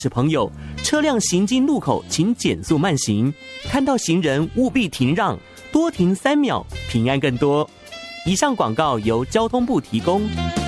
是朋友，车辆行经路口请减速慢行，看到行人务必停让，多停3秒，平安更多。以上广告由交通部提供。